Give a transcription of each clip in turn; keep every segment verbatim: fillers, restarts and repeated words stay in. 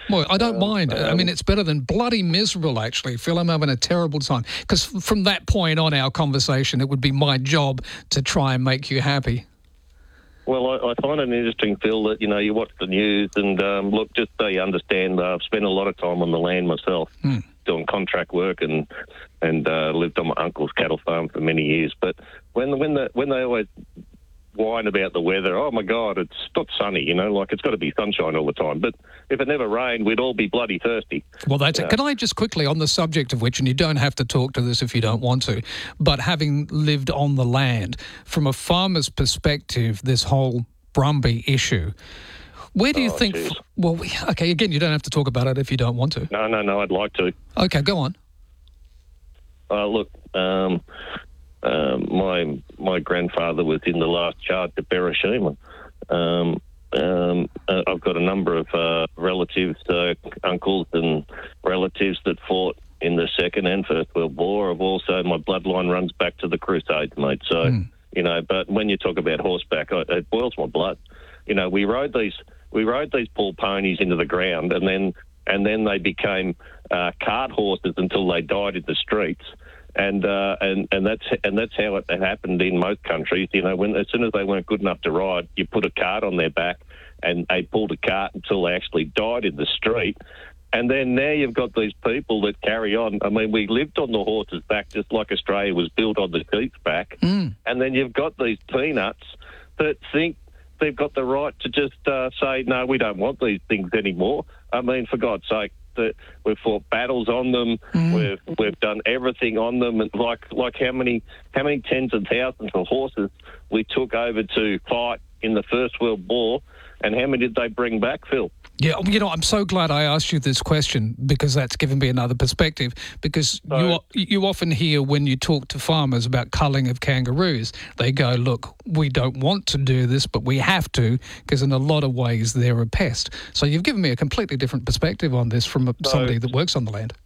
Well, I don't Um, mind. I um, mean, it's better than bloody miserable, actually. Phil, I'm having a terrible time. Because from that point on our conversation, it would be my job to try and make you happy. Well, I, I find it interesting, Phil, that, you know, you watch the news and, um, look, just so you understand, uh, I've spent a lot of time on the land myself, Hmm. doing contract work and and uh, lived on my uncle's cattle farm for many years. But when when the, when they always whine about the weather, oh, my God, it's not sunny, you know, like it's got to be sunshine all the time. But if it never rained, we'd all be bloody thirsty. Well, that's Yeah. it. Can I just quickly, on the subject of which, and you don't have to talk to this if you don't want to, but having lived on the land, from a farmer's perspective, this whole Brumby issue, where do you Oh, think... geez. Well, we- okay, again, you don't have to talk about it if you don't want to. No, no, no, I'd like to. Okay, go on. Uh, look, um, um, my my grandfather was in the last charge at Bereshima. Um, um, uh, I've got a number of uh, relatives, uh, uncles and relatives that fought in the Second and First World War. I've also, my bloodline runs back to the Crusades, mate. So, Mm. you know, but when you talk about horseback, I, it boils my blood. You know, we rode these we rode these bull ponies into the ground, and then and then they became uh, cart horses until they died in the streets. And uh, and and that's and that's how it happened in most countries. You know, when as soon as they weren't good enough to ride, you put a cart on their back, and they pulled a cart until they actually died in the street. And then now you've got these people that carry on. I mean, we lived on the horse's back just like Australia was built on the sheep's back. Mm. And then you've got these peanuts that think they've got the right to just uh, say, no, we don't want these things anymore. I mean, for God's sake, that we've fought battles on them. Mm. We've we've done everything on them, and like like how many how many tens of thousands of horses we took over to fight in the First World War, and how many did they bring back, Phil? Yeah, you know, I'm so glad I asked you this question because that's given me another perspective. Because So- you you often hear when you talk to farmers about culling of kangaroos, they go, look, we don't want to do this, but we have to because in a lot of ways they're a pest. So you've given me a completely different perspective on this from a, So- somebody that works on the land.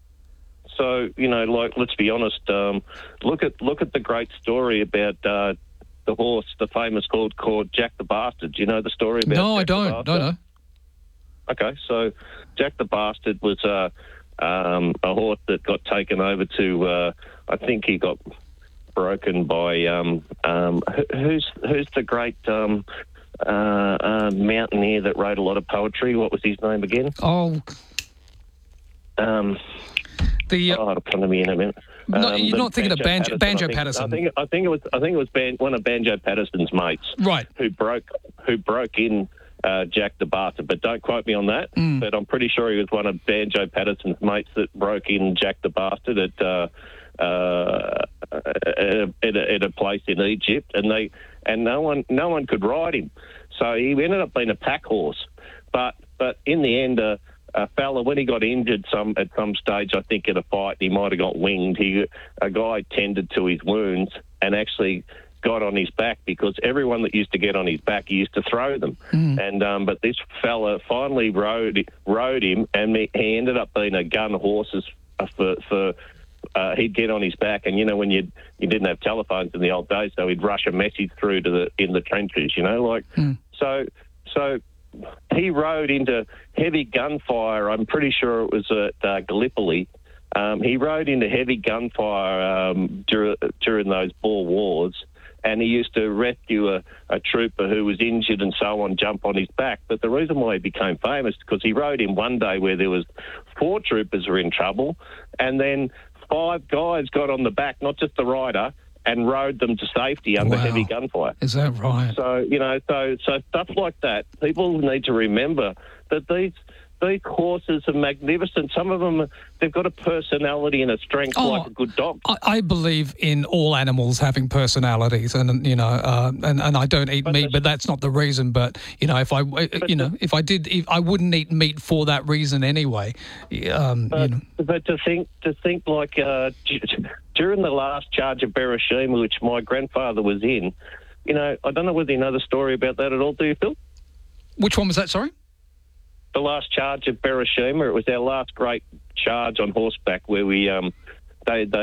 So you know, like let's be honest. Um, look at look at the great story about uh, the horse, the famous called called Jack the Bastard. Do you know the story about? No, I Jack the don't. Bastard? No, no. Okay, so Jack the Bastard was uh, um, a horse that got taken over to. Uh, I think he got broken by um, um, who- who's who's the great um, uh, uh, mountaineer that wrote a lot of poetry. What was his name again? Oh, Um, the... Uh, oh, it'll come to me in a minute. No, Um, you're the not thinking of Banjo- I Banjo think- Patterson. I think I think it was I think it was Ban, one of Banjo Patterson's mates right. who broke who broke in uh, Jack the Bastard. But don't quote me on that. Mm. But I'm pretty sure he was one of Banjo Patterson's mates that broke in Jack the Bastard at uh, uh, at, a, at, a, at a place in Egypt, and they and no one no one could ride him. So he ended up being a pack horse. But but in the end. Uh, A fella, when he got injured some at some stage, I think in a fight, he might have got winged. He, a guy tended to his wounds and actually got on his back because everyone that used to get on his back, he used to throw them. Mm. And um, but this fella finally rode rode him, and he he ended up being a gun horse for for. Uh, he'd get on his back, and you know when you you didn't have telephones in the old days, so he'd rush a message through to the in the trenches. You know, like Mm. so so. He rode into heavy gunfire. I'm pretty sure it was at uh, Gallipoli. Um, he rode into heavy gunfire um, dur- during those Boer Wars, and he used to rescue a, a trooper who was injured and so on, jump on his back. But the reason why he became famous is because he rode in one day where there was four troopers were in trouble, and then five guys got on the back, not just the rider, and rode them to safety under Wow. heavy gunfire. Is that right? So, you know, so so stuff like that, people need to remember that these these horses are magnificent. Some of them, they've got a personality and a strength Oh, like a good dog. I, I believe in all animals having personalities, and you know, uh, and and I don't eat But meat, the- but that's not the reason. But you know, if I, you know, if I did, if I wouldn't eat meat for that reason anyway. Um, you But, know. but to think to think like uh, d- during the last charge of Bereshima, which my grandfather was in, you know, I don't know whether you know the story about that at all, do you, Phil? Which one was that? Sorry. The last charge of Bereshima, it was our last great charge on horseback where we um they they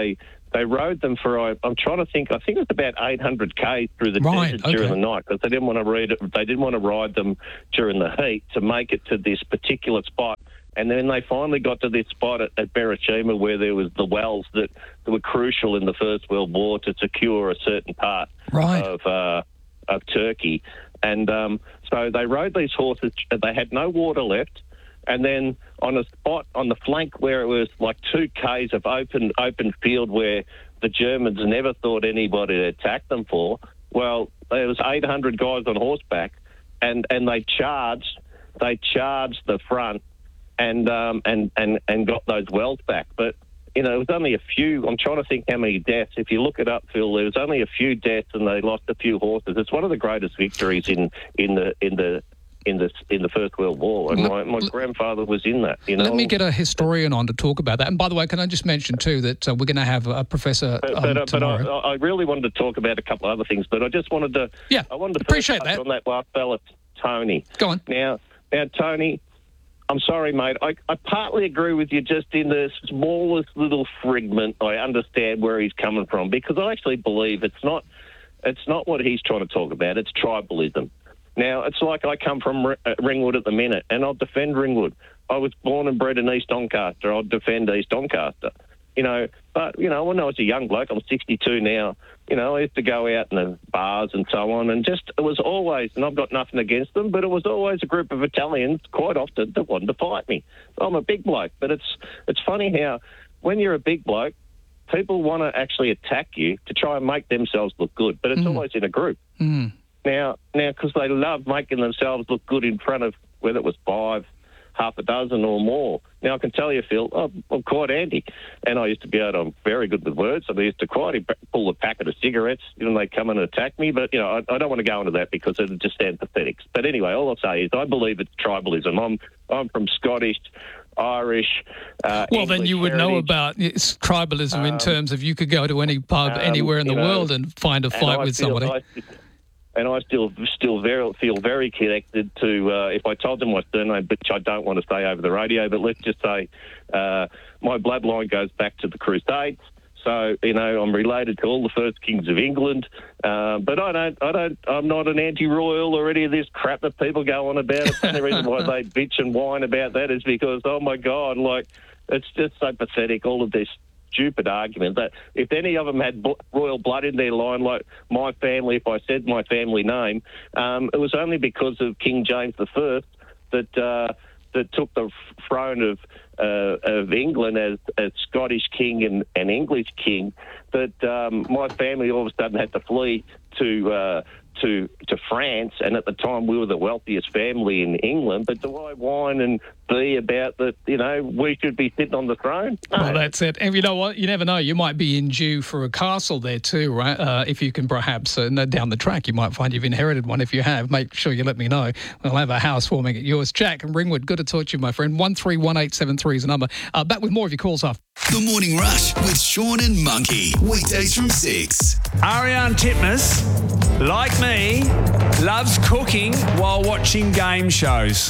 they rode them for, I, I'm trying to think, I think it was about eight hundred kays through the Right, desert okay. during the night because they didn't want to read it, they didn't want to ride them during the heat to make it to this particular spot. And then they finally got to this spot at, at Beersheba where there was the wells that, that were crucial in the First World War to secure a certain part Right. of uh, of Turkey. And um, so they rode these horses. They had no water left. And then on a spot on the flank where it was like two kays of open open field where the Germans never thought anybody had attacked them for, well, there was eight hundred guys on horseback, and, and they charged. They charged the front and um, and, and, and got those wells back. But, you know, it was only a few. I'm trying to think how many deaths. If you look it up, Phil, there was only a few deaths and they lost a few horses. It's one of the greatest victories in, in the in the in the in the First World War, and my, my grandfather was in that. You know, Let me get a historian on to talk about that. And by the way, can I just mention too that uh, we're going to have a professor But, um, but, uh, but tomorrow. I, I really wanted to talk about a couple of other things, but I just wanted to. Yeah, I wanted to appreciate touch that. on that last fella, Tony. Go on. Now, now, Tony, I'm sorry, mate. I, I partly agree with you just in the smallest little fragment. I understand where he's coming from because I actually believe it's not, it's not what he's trying to talk about. It's tribalism. Now, it's like I come from R- uh, Ringwood at the minute, and I'll defend Ringwood. I was born and bred in East Doncaster. I'll defend East Doncaster. You know, but, you know, when I was a young bloke, I'm sixty-two now, you know, I used to go out in the bars and so on, and just, it was always, and I've got nothing against them, but it was always a group of Italians, quite often, that wanted to fight me. I'm a big bloke, but it's it's funny how when you're a big bloke, people want to actually attack you to try and make themselves look good, but it's Mm. always in a group. Mm. Now, now, because they love making themselves look good in front of, whether it was five, half a dozen or more. Now, I can tell you, Phil, I'm, I'm quite anti, and I used to be able to, I'm very good with words, so I used to quite pull a packet of cigarettes when they come and attack me, but, you know, I, I don't want to go into that because it just sounds pathetic. But anyway, all I'll say is I believe it's tribalism. I'm, I'm from Scottish, Irish, uh, Well, then English you would know heritage. about it's tribalism in Um, terms of you could go to any pub um, anywhere in the you know, world and find a and fight I with feel- somebody. I, and I still still very feel very connected to. Uh, if I told them my surname, which I don't want to say over the radio, but let's just say uh, my bloodline goes back to the Crusades. So you know, I'm related to all the first kings of England. Uh, but I don't, I don't, I'm not an anti-royal or any of this crap that people go on about. It's the only reason why they bitch and whine about that is because, oh my God, like it's just so pathetic. All of this stupid argument that if any of them had b- royal blood in their line, like my family, if I said my family name, um, it was only because of King James the First that uh, that took the throne of uh, of England as, as Scottish king and, and English king that um, my family all of a sudden had to flee to uh, to to France, and at the time we were the wealthiest family in England. But do I whine and be about that? You know, we should be sitting on the throne. No. Well, that's it. And you know what? You never know. You might be in due for a castle there too, right? Uh, if you can perhaps, uh, down the track, you might find you've inherited one. If you have, make sure you let me know. We'll have a housewarming at yours. Jack and Ringwood, good to talk to you, my friend. one three one eight seven three is the number. Uh, back with more of your calls after. The Morning Rush with Sean and Monkey. Weekdays from six. Ariane Titmus, like me, loves cooking while watching game shows.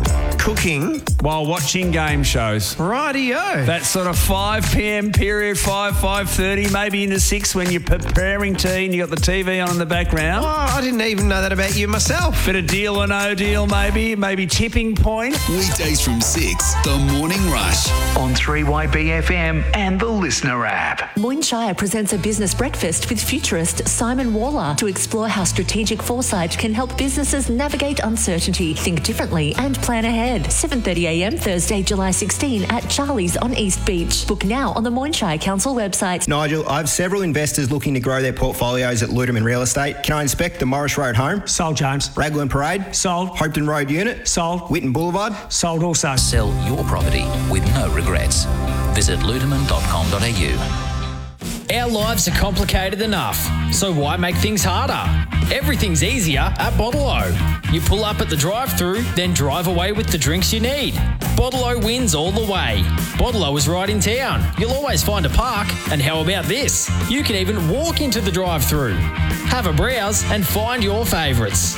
Cooking? While watching game shows. Rightio. That sort of five p.m. period, five, five thirty, maybe into six when you're preparing tea and you got the T V on in the background. Oh, I didn't even know that about you myself. Bit of deal or no deal, maybe. Maybe tipping point. Weekdays from six. The Morning Rush. On three Y B F M and the Listener app. Moyne presents a business breakfast with futurist Simon Waller to explore how strategic foresight can help businesses navigate uncertainty, think differently and plan ahead. seven thirty a m Thursday, July sixteenth at Charlie's on East Beach. Book now on the Moyne Council website. Nigel, I have several investors looking to grow their portfolios at Ludeman Real Estate. Can I inspect the Morris Road home? Sold, James. Raglan Parade? Sold. Hopetoun Road unit? Sold. Whitten Boulevard? Sold also. Sell your property with no regrets. Visit ludeman dot com dot a u. Our lives are complicated enough, so why make things harder? Everything's easier at Bottle-O. You pull up at the drive-thru, then drive away with the drinks you need. Bottle-O wins all the way. Bottle-O is right in town. You'll always find a park, and how about this? You can even walk into the drive-thru. Have a browse and find your favourites.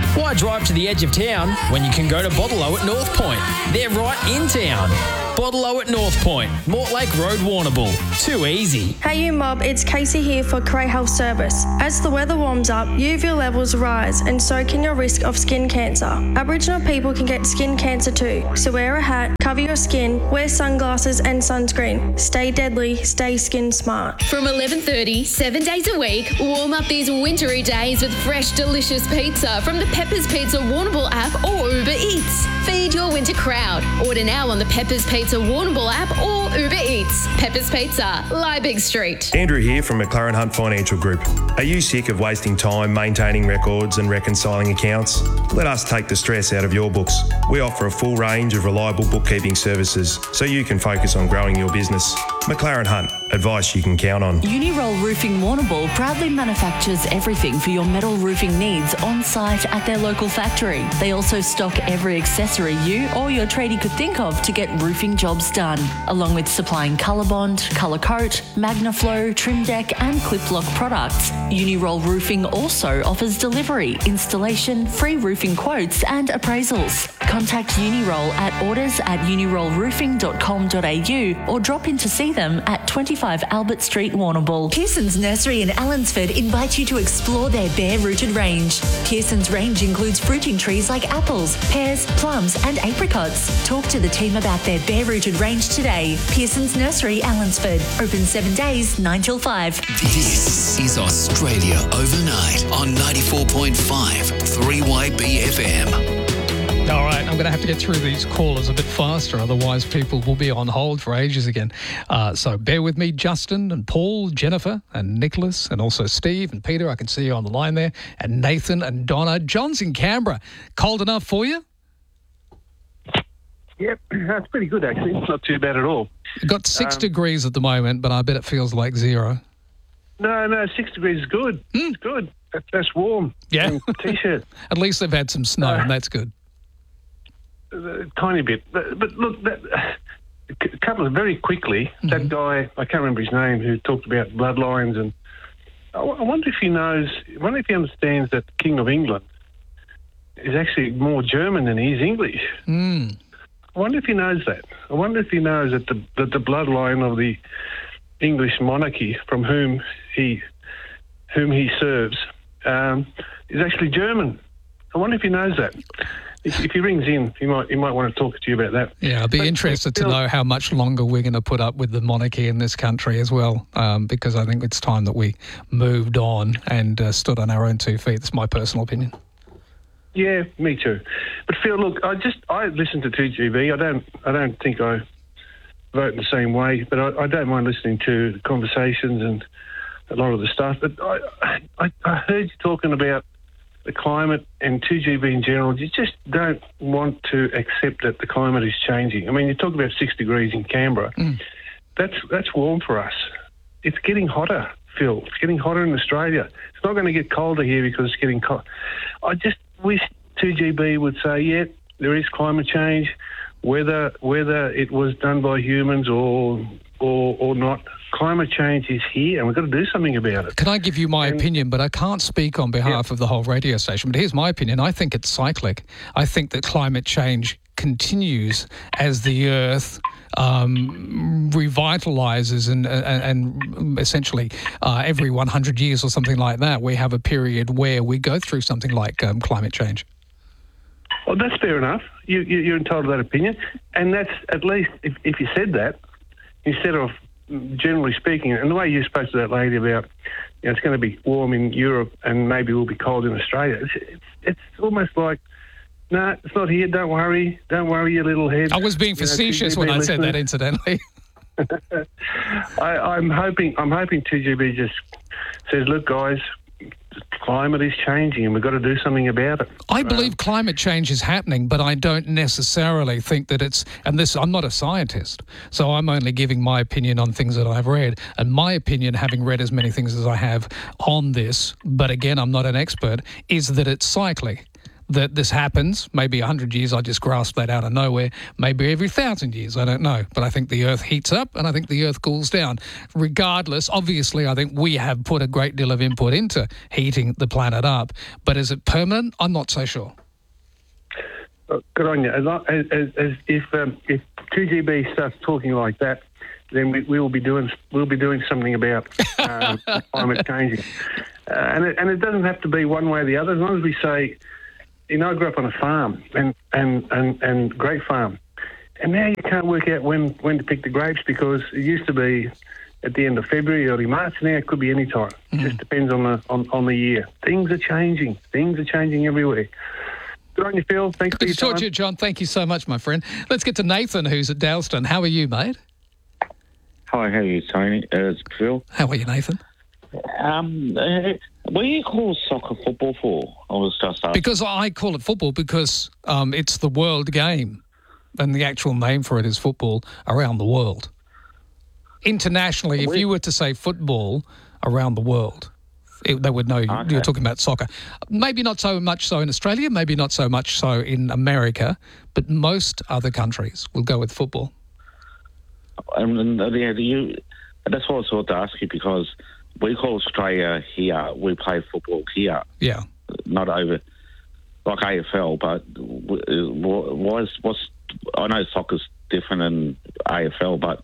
Why drive to the edge of town when you can go to Bottle-O at North Point? They're right in town. Bottle-O at North Point, Mortlake Road, Warrnambool. Too easy. Hey you mob, it's Casey here for Cray Health Service. As the weather warms up, U V levels rise and so can your risk of skin cancer. Aboriginal people can get skin cancer too, so wear a hat, cover your skin, wear sunglasses and sunscreen. Stay deadly, stay skin smart. From eleven thirty, seven days a week, warm up these wintry days with fresh, delicious pizza from the Peppers Pizza Warrnambool app or Uber Eats. Feed your winter crowd. Order now on the Peppers Pizza Warrnambool app or Uber Eats. Peppers Pizza, Liebig Street. Andrew here from McLaren Hunt Financial Group. Are you sick of wasting time maintaining records and reconciling accounts? Let us take the stress out of your books. We offer a full range of reliable bookkeeping services so you can focus on growing your business. McLaren Hunt, advice you can count on. Uniroll Roofing Warrnambool proudly manufactures everything for your metal roofing needs on site at their local factory. They also stock every accessory you or your tradie could think of to get roofing jobs done, along with supplying Colorbond, Colour Coat, Magnaflow, Trim Deck and Clip Lock products. Uniroll Roofing also offers delivery, installation, free roofing quotes and appraisals. Contact Uniroll at orders at uniroll roofing dot com dot a u or drop in to see them at twenty-five Albert Street, Warrnambool. Pearson's Nursery in Allensford invite you to explore their bare-rooted range. Pearson's range includes fruiting trees like apples, pears, plums and apricots. Talk to the team about their bare-rooted range today. Pearson's Nursery, Allensford. Open seven days, nine till five. This is Australia Overnight on ninety-four point five three Y B F M. All right, I'm going to have to get through these callers a bit faster, otherwise people will be on hold for ages again. Uh, so bear with me, Justin and Paul, Jennifer and Nicholas, and also Steve and Peter. I can see you on the line there, and Nathan and Donna. John's in Canberra. Cold enough for you? Yep, that's pretty good actually. It's not too bad at all. You've got six Um, degrees at the moment, but I bet it feels like zero. No, no, six degrees is good. Mm. It's good. That, that's warm. Yeah. And T-shirt. At least they've had some snow, Uh, and that's good. A tiny bit. But, but look, that, a couple of very quickly, mm-hmm. that guy, I can't remember his name, who talked about bloodlines, and I, I wonder if he knows, I wonder if he understands that the King of England is actually more German than he is English. Mm. I wonder if he knows that. I wonder if he knows that the, that the bloodline of the English monarchy from whom he whom he serves um, is actually German. I wonder if he knows that. If, if he rings in, he might he might want to talk to you about that. Yeah, I'd be But interested to still- know how much longer we're going to put up with the monarchy in this country as well, um, because I think it's time that we moved on and uh, stood on our own two feet. That's my personal opinion. Yeah, me too. But Phil, look, I just I listen to two G B. I don't I don't think I vote in the same way, but I, I don't mind listening to the conversations and a lot of the stuff. But I I, I heard you talking about the climate and two G B in general. You just don't want to accept that the climate is changing. I mean, you talk about six degrees in Canberra. Mm. That's that's warm for us. It's getting hotter, Phil. It's getting hotter in Australia. It's not going to get colder here because it's getting cold. I just wish two G B would say, yeah, there is climate change, whether whether it was done by humans or or or not. Climate change is here, and we've got to do something about it. Can I give you my opinion? But I can't speak on behalf of the whole radio station. But here's my opinion. I think it's cyclic. I think that climate change continues as the Earth um, revitalizes and, and, and essentially uh, every one hundred years or something like that, we have a period where we go through something like um, climate change. Well, that's fair enough. You, you, you're entitled to that opinion. And that's, at least, if, if you said that, instead of generally speaking, and the way you spoke to that lady about, you know, it's going to be warm in Europe and maybe we'll be cold in Australia, it's, it's, it's almost like, no, it's not here, don't worry, don't worry your little head. I was being You know, facetious two G B when I said that, listeners. incidentally. I, I'm hoping I'm hoping two G B just says, look, guys, the climate is changing and we've got to do something about it. I believe climate change is happening, but I don't necessarily think that it's, and this, I'm not a scientist, so I'm only giving my opinion on things that I've read, and my opinion, having read as many things as I have on this, but again, I'm not an expert, is that it's cyclic. that this happens. Maybe one hundred years, I just grasped that out of nowhere. Maybe every one thousand years, I don't know. But I think the Earth heats up and I think the Earth cools down. Regardless, obviously, I think we have put a great deal of input into heating the planet up. But is it permanent? I'm not so sure. Good on you. As, as, as if um, if two G B starts talking like that, then we, we will be doing we'll be doing something about um, climate changing. Uh, and it, and it doesn't have to be one way or the other. As long as we say, you know, I grew up on a farm and and, and, and grape farm, and now you can't work out when, when to pick the grapes because it used to be at the end of February, early March. Now it could be any time. Mm. It just depends on the on, on the year. Things are changing. Things are changing everywhere. Good on you, Phil. Thanks for your time. Good to talk to you, John. Thank you so much, my friend. Let's get to Nathan, who's at Dalston. How are you, mate? Hi, how are you, Tony? Uh, it's Phil. How are you, Nathan? Um, uh, what do you call soccer football for? I was just asking. Because I call it football because um, it's the world game, and the actual name for it is football around the world. Internationally, if you were to say football around the world, It, they would know you, okay. you're talking about soccer. Maybe not so much so in Australia, maybe not so much so in America, but most other countries will go with football. Um, and, uh, yeah, do you, that's what I was about to ask you because we call Australia here, we play football here. Yeah. Not over, like A F L, but why is, what's, I know soccer's different than A F L, but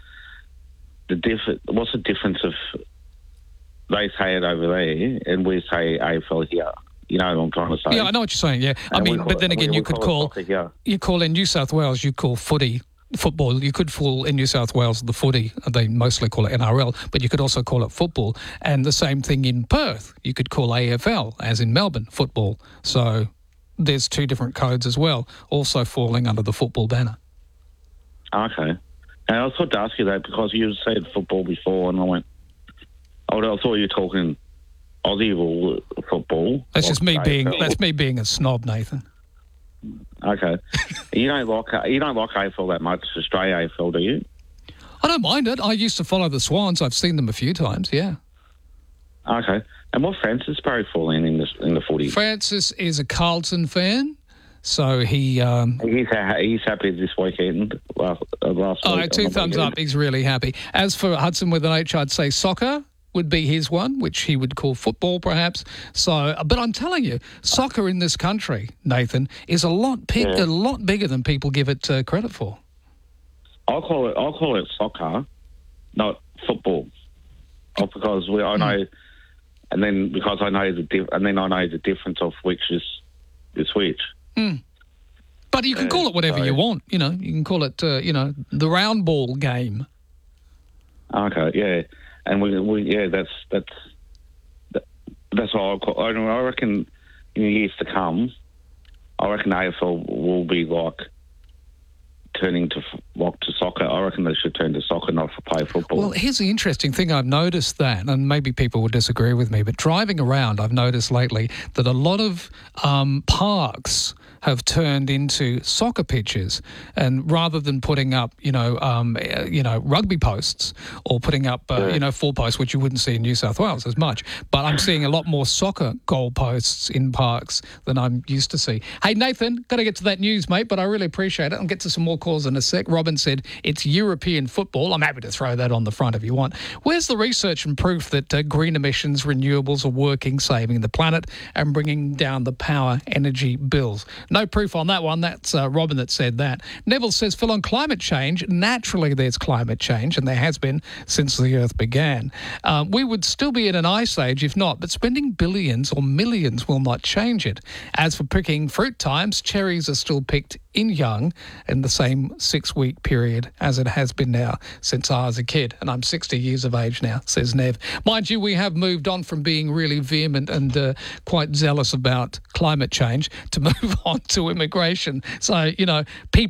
the diff, what's the difference of they say it over there and we say A F L here? You know what I'm trying to say? Yeah, I know what you're saying, yeah. I and mean, call, but then again, we, you we could call, call, you call in New South Wales, you call footy football. You could call in New South Wales the footy, they mostly call it N R L, but you could also call it football. And the same thing in Perth, you could call A F L, as in Melbourne, football. So there's two different codes as well, also falling under the football banner. Okay. And I thought to ask you that because you said football before and I went, oh, I thought you were talking Aussie football. That's just me being, that's me being a snob, Nathan. Okay. you don't like you don't like A F L that much, Australia A F L, do you? I don't mind it. I used to follow the Swans. I've seen them a few times, yeah. Okay. And what Francis Barry fall in in the, in the footy? Francis is a Carlton fan, so he... Um, he's, ha- he's happy this weekend, last, uh, last oh, week. two thumbs up. He's really happy. As for Hudson with an H, I'd say soccer would be his one, which he would call football perhaps. So, but I'm telling you, soccer in this country, Nathan, is a lot big, yeah. a lot bigger than people give it uh, credit for. I'll call it. I'll call it soccer, not football, oh, because we, I know, mm. and then because I know the dif- and then I know the difference of which is is which. Mm. But you can uh, call it whatever so. you want. You know, you can call it, uh, you know, the round ball game. Okay. Yeah. And we, we, yeah, that's that's that, that's what I call. I, I reckon in the years to come, I reckon A F L will be like turning to like to soccer. I reckon they should turn to soccer, not for play football. Well, here's the interesting thing. I've noticed that, and maybe people will disagree with me, but driving around, I've noticed lately that a lot of um, parks have turned into soccer pitches, and rather than putting up, you know, um, you know, rugby posts or putting up, uh, yeah. you know, four posts, which you wouldn't see in New South Wales as much. But I'm seeing a lot more soccer goal posts in parks than I'm used to see. Hey, Nathan, got to get to that news, mate, but I really appreciate it. I'll get to some more calls in a sec. Robin said it's European football. I'm happy to throw that on the front if you want. Where's the research and proof that uh, green emissions renewables are working, saving the planet and bringing down the power energy bills? No proof on that one. That's uh, Robin that said that. Neville says, Phil, on climate change, naturally there's climate change, and there has been since the Earth began. Uh, we would still be in an ice age if not, but spending billions or millions will not change it. As for picking fruit times, cherries are still picked in young in the same six-week period as it has been now since I was a kid, and I'm sixty years of age now, says Nev. Mind you, we have moved on from being really vehement and uh, quite zealous about climate change to move on to immigration. So, you know, people's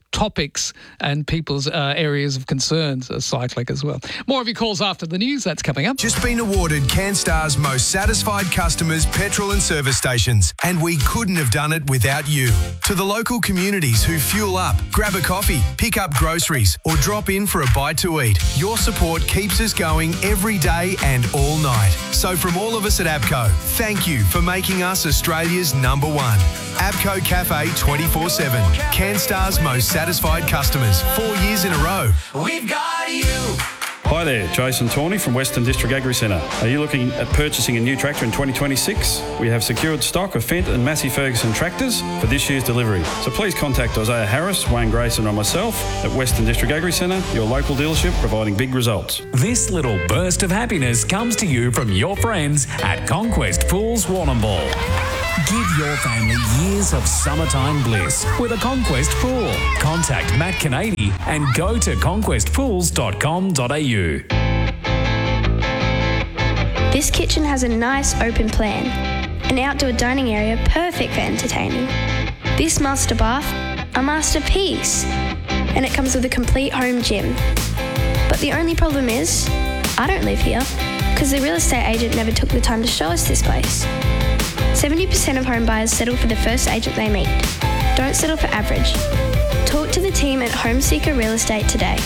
topics and people's uh, areas of concerns are cycling as well. More of your calls after the news. That's coming up. Just been awarded CanStar's most satisfied customers petrol and service stations, and we couldn't have done it without you. To the local communities who fuel up, grab a coffee, pick up groceries, or drop in for a bite to eat, your support keeps us going every day and all night. So from all of us at ABCO, thank you for making us Australia's number one. ABCO Cafe twenty-four seven. CanStar's most satisfied customers, four years in a row. We've got you. Hi there, Jason Tawney from Western District Agri Centre. Are you looking at purchasing a new tractor in twenty twenty-six? We have secured stock of Fendt and Massey Ferguson tractors for this year's delivery. So please contact Isaiah Harris, Wayne Grayson or myself at Western District Agri Centre, your local dealership providing big results. This little burst of happiness comes to you from your friends at Conquest Pools Warrnambool. Give your family years of summertime bliss with a Conquest pool. Contact Matt Canady and go to conquest pools dot com dot a u. This kitchen has a nice open plan. An outdoor dining area perfect for entertaining. This master bath, a masterpiece. And it comes with a complete home gym. But the only problem is, I don't live here because the real estate agent never took the time to show us this place. seventy percent of home buyers settle for the first agent they meet. Don't settle for average. Talk to the team at Home Seeker Real Estate today.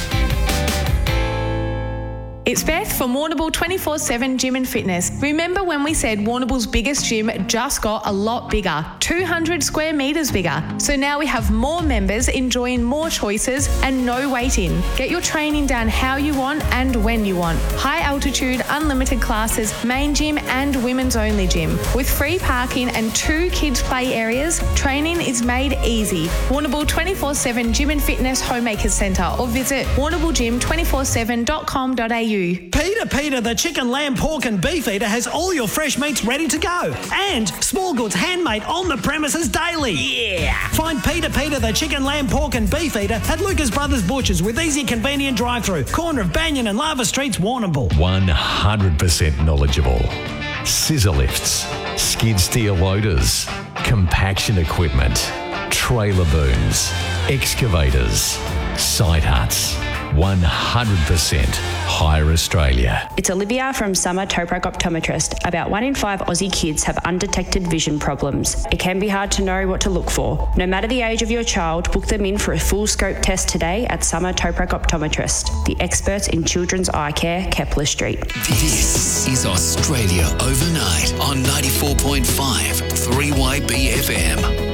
It's Beth from Warrnambool twenty-four seven Gym and Fitness. Remember when we said Warrnambool's biggest gym just got a lot bigger, two hundred square metres bigger. So now we have more members enjoying more choices and no waiting. Get your training done how you want and when you want. High altitude, unlimited classes, main gym and women's only gym. With free parking and two kids play areas, training is made easy. Warrnambool twenty-four seven Gym and Fitness Homemakers Centre or visit warrnambool gym two four seven dot com dot a u. Peter Peter, the chicken, lamb, pork and beef eater has all your fresh meats ready to go. And small goods handmade on the premises daily. Yeah! Find Peter Peter, the chicken, lamb, pork and beef eater at Lucas Brothers Butchers with easy convenient drive-through. Corner of Banyan and Lava Streets, Warrnambool. one hundred percent knowledgeable. Scissor lifts, skid steer loaders, compaction equipment, trailer booms, excavators, side huts. one hundred percent Hire Australia. It's Olivia from Summer Toprac Optometrist. About one in five Aussie kids have undetected vision problems. It can be hard to know what to look for. No matter the age of your child, book them in for a full scope test today at Summer Toprac Optometrist, the experts in children's eye care, Kepler Street. This is Australia Overnight on ninety-four point five three Y B F M.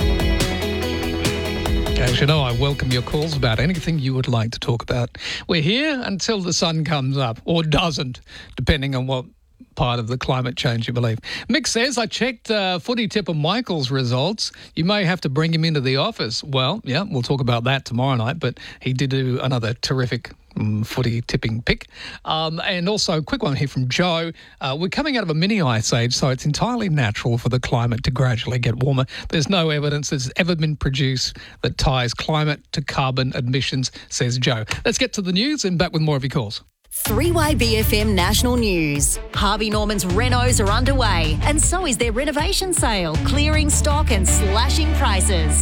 As you know, I welcome your calls about anything you would like to talk about. We're here until the sun comes up, or doesn't, depending on what part of the climate change you believe. Mick says, I checked uh, footy tipper Michael's results. You may have to bring him into the office. Well, yeah, we'll talk about that tomorrow night, but he did do another terrific um, footy tipping pick. Um, and also, a quick one here from Joe. Uh, we're coming out of a mini ice age, so it's entirely natural for the climate to gradually get warmer. There's no evidence that's ever been produced that ties climate to carbon emissions, says Joe. Let's get to the news and back with more of your calls. three Y B F M National News. Harvey Norman's renos are underway, and so is their renovation sale, clearing stock and slashing prices.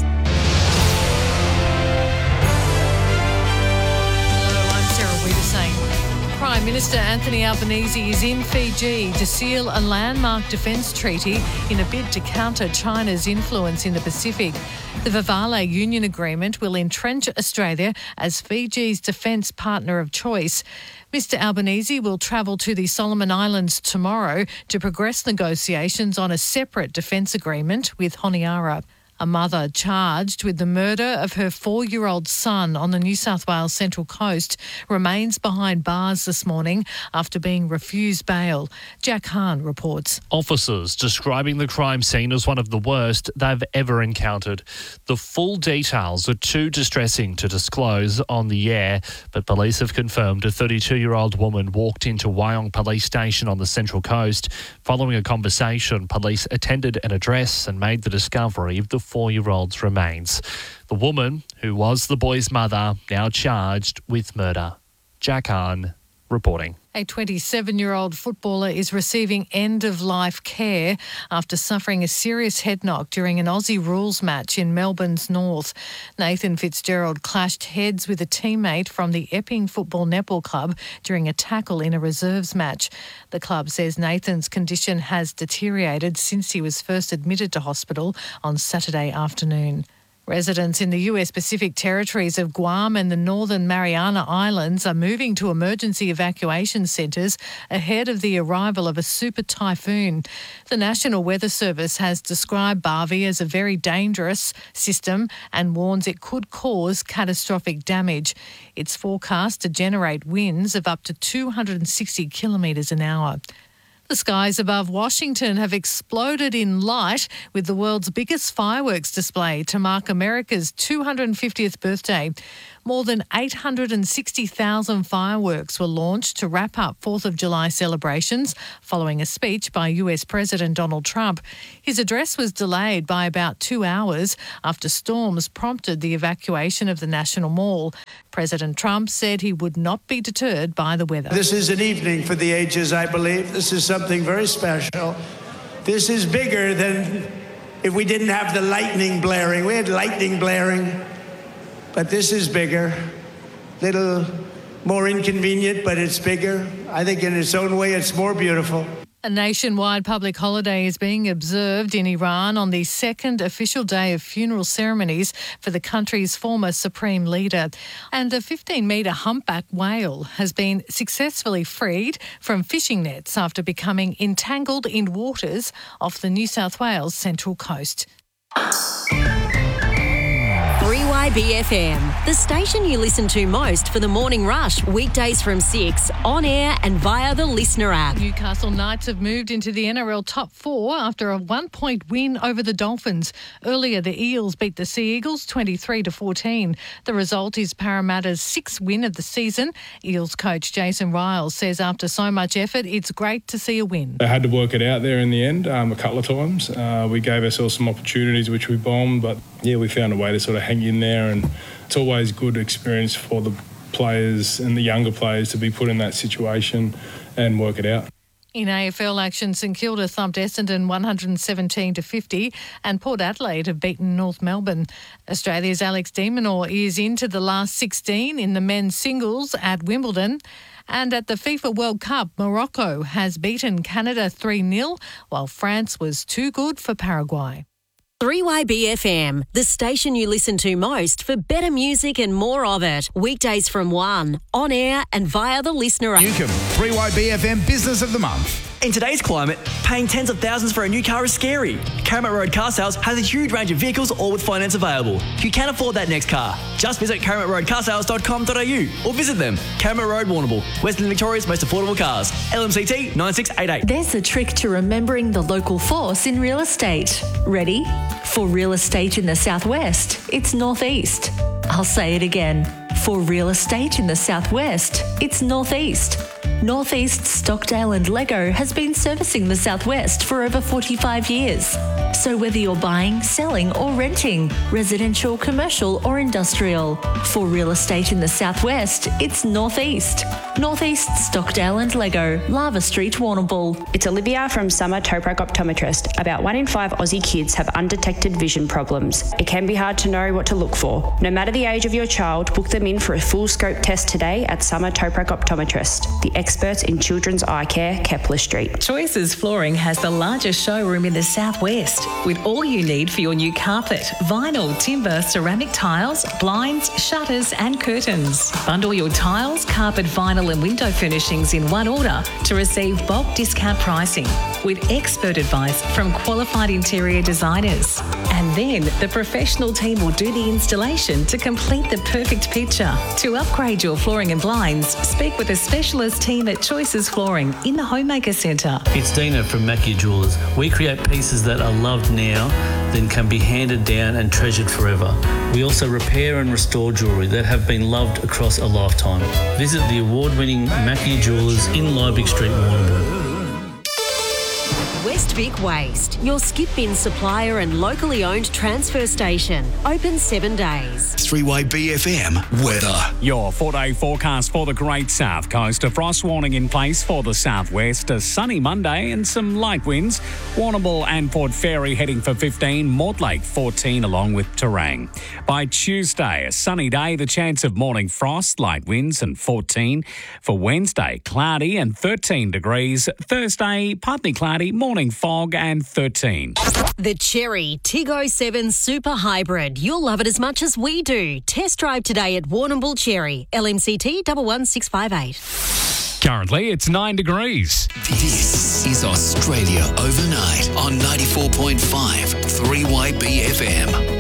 Hello, I'm Sarah Wiedersane. Prime Minister Anthony Albanese is in Fiji to seal a landmark defence treaty in a bid to counter China's influence in the Pacific. The Vivale Union Agreement will entrench Australia as Fiji's defence partner of choice. Mister Albanese will travel to the Solomon Islands tomorrow to progress negotiations on a separate defence agreement with Honiara. A mother charged with the murder of her four-year-old son on the New South Wales Central Coast remains behind bars this morning after being refused bail. Jack Hahn reports. Officers describing the crime scene as one of the worst they've ever encountered. The full details are too distressing to disclose on the air, but police have confirmed a thirty-two-year-old woman walked into Wyong Police Station on the Central Coast. Following a conversation, police attended an address and made the discovery of the four-year-old's remains. The woman, who was the boy's mother, now charged with murder. Jack Hahn, reporting. A twenty-seven-year-old footballer is receiving end-of-life care after suffering a serious head knock during an Aussie rules match in Melbourne's north. Nathan Fitzgerald clashed heads with a teammate from the Epping Football Netball Club during a tackle in a reserves match. The club says Nathan's condition has deteriorated since he was first admitted to hospital on Saturday afternoon. Residents in the U S Pacific territories of Guam and the Northern Mariana Islands are moving to emergency evacuation centres ahead of the arrival of a super typhoon. The National Weather Service has described Barbie as a very dangerous system and warns it could cause catastrophic damage. It's forecast to generate winds of up to two hundred sixty kilometres an hour. The skies above Washington have exploded in light with the world's biggest fireworks display to mark America's two hundred fiftieth birthday. More than eight hundred sixty thousand fireworks were launched to wrap up fourth of July celebrations following a speech by U S President Donald Trump. His address was delayed by about two hours after storms prompted the evacuation of the National Mall. President Trump said he would not be deterred by the weather. This is an evening for the ages, I believe. This is something very special. This is bigger than if we didn't have the lightning blaring. We had lightning blaring. But this is bigger, little more inconvenient, but it's bigger. I think in its own way, it's more beautiful. A nationwide public holiday is being observed in Iran on the second official day of funeral ceremonies for the country's former supreme leader. And a fifteen-metre humpback whale has been successfully freed from fishing nets after becoming entangled in waters off the New South Wales Central Coast. three Y B F M, the station you listen to most for the morning rush, weekdays from six, on air and via the Listener app. Newcastle Knights have moved into the N R L top four after a one-point win over the Dolphins. Earlier, the Eels beat the Sea Eagles twenty-three to fourteen. The result is Parramatta's sixth win of the season. Eels coach Jason Riles says after so much effort, it's great to see a win. I had to work it out there in the end um, a couple of times. Uh, we gave ourselves some opportunities which we bombed, but yeah, we found a way to sort of hang in there, and it's always good experience for the players and the younger players to be put in that situation and work it out. In A F L action, St Kilda thumped Essendon one hundred seventeen to fifty and Port Adelaide have beaten North Melbourne. Australia's Alex de Minaur is into the last sixteen in the men's singles at Wimbledon. And at the FIFA World Cup, Morocco has beaten Canada three nil, while France was too good for Paraguay. three Y B F M, the station you listen to most for better music and more of it. Weekdays from one, on air and via the Listener app. Newcomb, three Y B F M Business of the Month. In today's climate, paying tens of thousands for a new car is scary. Karamat Road Car Sales has a huge range of vehicles, all with finance available. You can afford that next car. Just visit karamat road car sales dot com dot a u or visit them. Karamat Road, Warrnambool, Western Victoria's most affordable cars. L M C T nine six eight eight. There's a trick to remembering the local force in real estate. Ready? For real estate in the southwest, it's northeast. I'll say it again. For real estate in the southwest, it's northeast. Northeast Stockdale and Lego has been servicing the southwest for over forty-five years. So whether you're buying, selling or renting, residential, commercial or industrial, for real estate in the southwest, it's northeast. Northeast Stockdale and Lego, Lava Street, Warrnambool. It's Olivia from Summer Toprac Optometrist. About one in five Aussie kids have undetected vision problems. It can be hard to know what to look for. No matter the age of your child, book them in for a full scope test today at Summer Toprac Optometrist, the experts in children's eye care, Kepler Street. Choices Flooring has the largest showroom in the southwest, with all you need for your new carpet, vinyl, timber, ceramic tiles, blinds, shutters and curtains. Bundle your tiles, carpet, vinyl and window furnishings in one order to receive bulk discount pricing with expert advice from qualified interior designers. And then the professional team will do the installation to complete the perfect picture. To upgrade your flooring and blinds, speak with a specialist team at Choices Flooring in the Homemaker Centre. It's Dina from Mackie Jewelers. We create pieces that are loved now, then can be handed down and treasured forever. We also repair and restore jewellery that have been loved across a lifetime. Visit the award-winning Mackie Jewelers in Liebig Street, Warrnambool. West Vic Waste, your skip bin supplier and locally owned transfer station. Open seven days. three Y B F M weather. Your four-day forecast for the Great South Coast. A frost warning in place for the southwest. A sunny Monday and some light winds. Warrnambool and Port Fairy heading for fifteen. Mortlake fourteen along with Terang. By Tuesday, a sunny day. The chance of morning frost, light winds and fourteen. For Wednesday, cloudy and thirteen degrees. Thursday, partly cloudy, morning fog and thirteen. The Cherry Tiggo seven Super Hybrid. You'll love it as much as we do. Test drive today at Warrnambool Cherry. L M C T one one six five eight. Currently, it's nine degrees. This is Australia Overnight on ninety-four point five three Y B F M.